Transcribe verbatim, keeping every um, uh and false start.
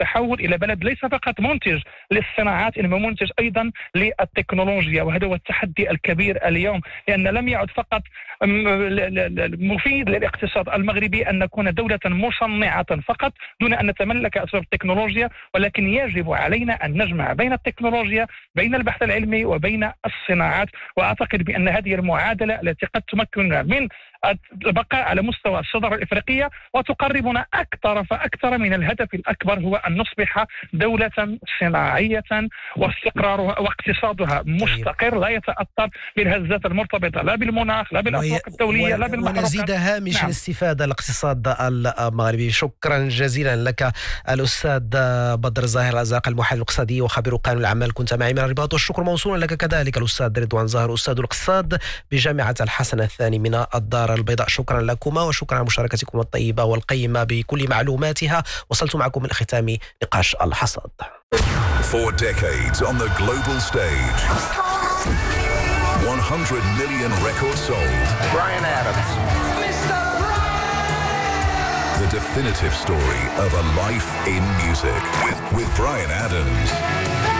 التحول إلى بلد ليس فقط منتج للصناعات إنما منتج أيضا للتكنولوجيا. وهذا هو التحدي الكبير اليوم، لأن لم يعد فقط مفيد للاقتصاد المغربي أن نكون دولة مصنعة فقط دون أن نتملك أسباب التكنولوجيا، ولكن يجب علينا أن نجمع بين التكنولوجيا، بين البحث العلمي، وبين الصناعات. وأعتقد بأن هذه المعادلة التي قد تمكننا من البقاء على مستوى الصدر الإفريقية وتقربنا أكثر فأكثر من الهدف الأكبر، هو أن نصبح دولة صناعية واستقرارها واقتصادها مستقر لا يتأثر بالهزات المرتبطة لا بالمناخ لا بالأسواق الدولية لا بالمحروقات، ونزيد هامش نعم. الاستفادة الاقتصاد المغربي. شكرا جزيلا لك الأستاذ بدر زاهر الأزرق، المحلل الاقتصادي وخبير قانون الأعمال، كنت معي من الرباط. والشكر موصول لك كذلك الأستاذ رضوان زاهر أستاذ الاقتصاد بجامعة الحسن الثاني من الدار البيضاء. شكرا لكما وشكرا على مشاركتكم الطيبة والقيمة بكل معلوماتها. وصلت معكم إلى ختام نقاش الحصاد. For decades on the global stage, one hundred million records sold. Bryan Adams. The definitive story of a life in music with, with Bryan Adams.